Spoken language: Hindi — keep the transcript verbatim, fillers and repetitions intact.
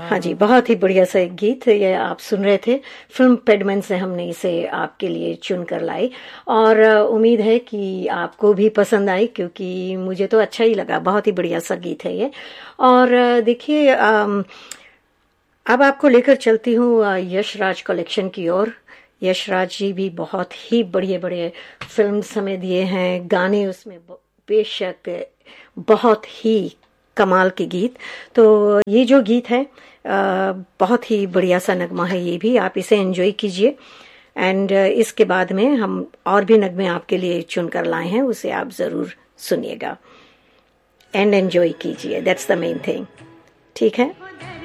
हाँ जी, बहुत ही बढ़िया सा एक गीत ये आप सुन रहे थे। फिल्म पेडमैन से हमने इसे आपके लिए चुन कर लाई और अ, उम्मीद है कि आपको भी पसंद आई, क्योंकि मुझे तो अच्छा ही लगा। बहुत ही बढ़िया सा गीत है ये। और अ, देखिए, अम, अब आपको लेकर चलती हूँ अ, यश राज कलेक्शन की ओर। यश राज जी भी बहुत ही बढ़िया बढ़िया फिल्म्स हमें दिए हैं, गाने उसमें ब- बेशक बहुत ही कमाल के गीत। तो ये जो गीत है अ, बहुत ही बढ़िया सा नगमा है, ये भी आप इसे एंजॉय कीजिए। एंड इसके बाद में हम और भी नगमे आपके लिए चुनकर लाए हैं, उसे आप ज़रूर सुनिएगा एंड एंजॉय कीजिए। That's the main thing. ठीक है।